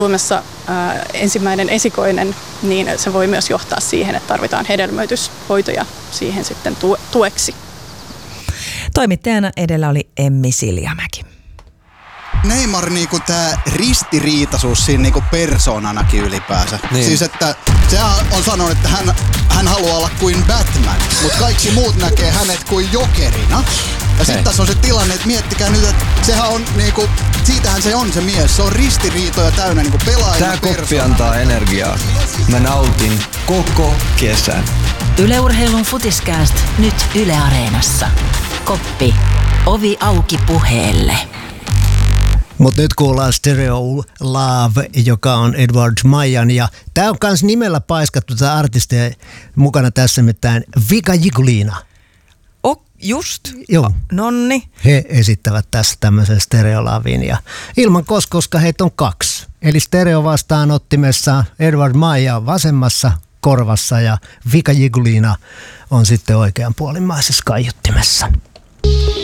Suomessa ensimmäinen esikoinen, niin se voi myös johtaa siihen, että tarvitaan hedelmöityshoitoja siihen sitten tueksi. Toimittajana edellä oli Emmi Siljamäki. Neymar niinku tää ristiriitaisuus siinä niinku persoonanakin ylipäänsä. Niin. Siis että sehän on sanonut, että hän haluaa olla kuin Batman, mutta kaikki muut näkee hänet kuin jokerina. Ja sitten tässä on se tilanne, että miettikää nyt, että sehän on niinku, siitähän se on se mies. Se on ristiriitoja täynnä niinku pelaajana. Tää koppi antaa energiaa. Mä nautin koko kesän. Yle Urheilun Futiskääst nyt Yle Areenassa. Koppi. Ovi auki puheelle. Mutta nyt kuullaan Stereo Love, joka on Edward Majan. Ja tää on kans nimellä paiskattu tätä artistia mukana tässä, mitään Vika Jigulina. Just. Joo. Nonni. He esittävät tässä tämmöisen Stereo Lavin ja ilman koska heitä on 2. Eli stereo vastaanottimessa, Edward Maja vasemmassa korvassa ja Vika Jigulina on sitten oikeanpuolimmaisessa kaiuttimessa.